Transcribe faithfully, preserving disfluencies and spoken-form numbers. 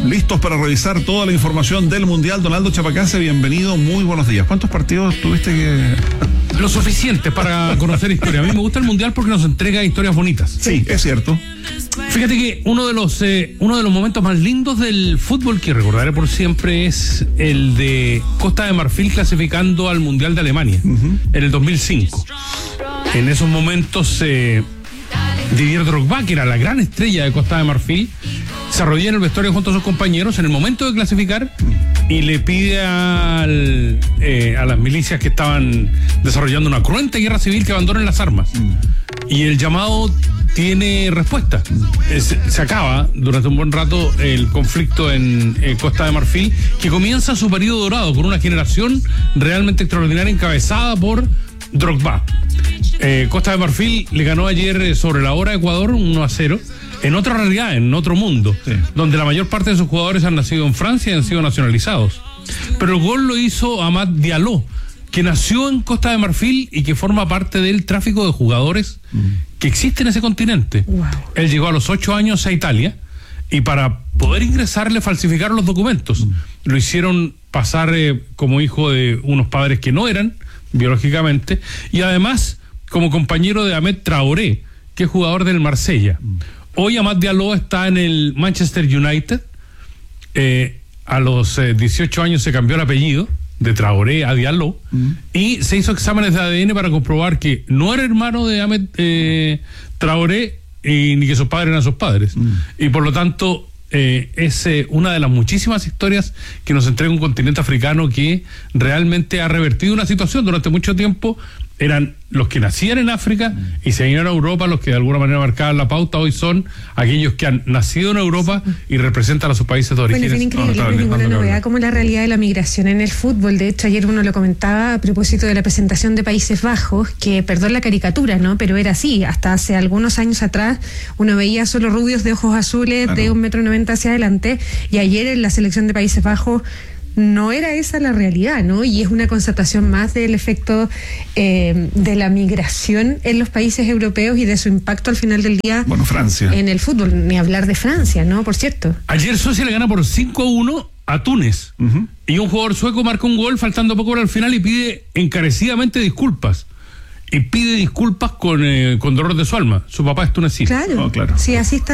Listos para revisar toda la información del Mundial. Donaldo Chapacase, bienvenido, muy buenos días. ¿Cuántos partidos tuviste que...? Lo suficiente para conocer historia. A mí me gusta el Mundial porque nos entrega historias bonitas. Sí, es cierto. Fíjate que uno de los eh, uno de los momentos más lindos del fútbol que recordaré por siempre es el de Costa de Marfil clasificando al Mundial de Alemania, uh-huh, en el dos mil cinco. En esos momentos eh, Didier Drogba, que era la gran estrella de Costa de Marfil, se arrodilla en el vestuario junto a sus compañeros en el momento de clasificar y le pide al, eh, a las milicias que estaban desarrollando una cruenta guerra civil que abandonen las armas. Y el llamado tiene respuesta. Es, se acaba durante un buen rato el conflicto en eh, Costa de Marfil, que comienza su periodo dorado con una generación realmente extraordinaria encabezada por Drogba. Eh, Costa de Marfil le ganó ayer sobre la hora a Ecuador uno a cero. En otra realidad, en otro mundo, sí, donde la mayor parte de sus jugadores han nacido en Francia y han sido nacionalizados. Pero el gol lo hizo Amad Diallo, que nació en Costa de Marfil y que forma parte del tráfico de jugadores mm. que existe en ese continente. Wow. Él llegó a los ocho años a Italia y para poder ingresar le falsificaron los documentos. Mm. Lo hicieron pasar eh, como hijo de unos padres que no eran biológicamente y además como compañero de Ahmed Traoré, que es jugador del Marsella. Mm. Hoy Amad Diallo está en el Manchester United. Eh, a los eh, dieciocho años se cambió el apellido de Traoré a Diallo mm. y se hizo exámenes de A D N para comprobar que no era hermano de Ahmed eh, Traoré y ni que sus padres eran sus padres. Mm. Y por lo tanto eh, es eh, una de las muchísimas historias que nos entrega un continente africano que realmente ha revertido una situación. Durante mucho tiempo eran los que nacían en África y se vinieron a Europa los que de alguna manera marcaban la pauta. Hoy son aquellos que han nacido en Europa y representan a sus países de origen. Bueno, es increíble, no, no, no es ninguna novedad como la realidad de la migración en el fútbol. De hecho, ayer uno lo comentaba a propósito de la presentación de Países Bajos, que perdón la caricatura, ¿no? Pero era así. Hasta hace algunos años atrás uno veía solo rubios de ojos azules, claro, de un metro noventa hacia adelante, y ayer en la selección de Países Bajos no era esa la realidad, ¿no? Y es una constatación más del efecto eh, de la migración en los países europeos y de su impacto al final del día, bueno, Francia, en el fútbol, ni hablar de Francia, ¿no? Por cierto. Ayer Suecia le gana por cinco a uno a Túnez, uh-huh, y un jugador sueco marca un gol faltando poco para el final y pide encarecidamente disculpas. Y pide disculpas con, eh, con dolor de su alma. Su papá es tunecino. Claro, oh, claro. Sí, así está.